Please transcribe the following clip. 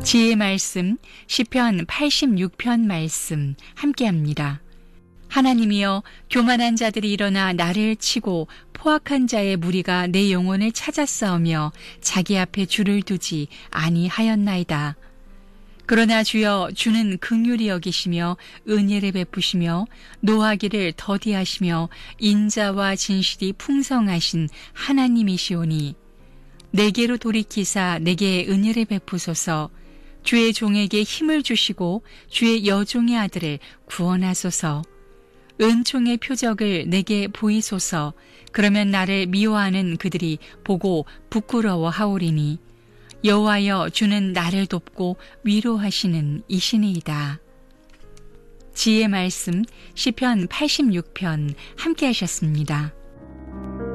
지혜의 말씀 시편 86편 말씀 함께합니다. 하나님이여, 교만한 자들이 일어나 나를 치고 포악한 자의 무리가 내 영혼을 찾아싸우며 자기 앞에 줄을 두지 아니하였나이다. 그러나 주여, 주는 긍휼히 여기시며 은혜를 베푸시며 노하기를 더디하시며 인자와 진실이 풍성하신 하나님이시오니 내게로 돌이키사 내게 은혜를 베푸소서. 주의 종에게 힘을 주시고 주의 여종의 아들을 구원하소서. 은총의 표적을 내게 보이소서. 그러면 나를 미워하는 그들이 보고 부끄러워하오리니 여호와여, 주는 나를 돕고 위로하시는 이시니이다. 지혜의 말씀 시편 86편 함께 하셨습니다.